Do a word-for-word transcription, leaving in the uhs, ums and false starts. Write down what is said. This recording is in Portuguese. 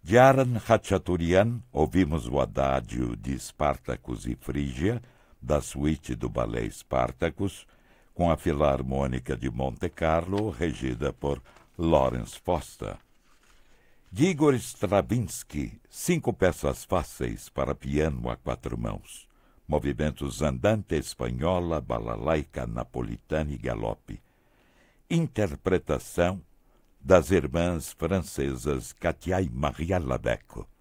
De Aran Khachaturian, ouvimos o adágio de Spartacus e Frígia, da suíte do balé Spartacus, com a Filarmônica de Monte Carlo, regida por Lawrence Foster. De Igor Stravinsky, cinco peças fáceis para piano a quatro mãos. Movimentos andante, espanhola, balalaica, napolitana e galope. Interpretação das irmãs francesas Katia e Maria Labeco.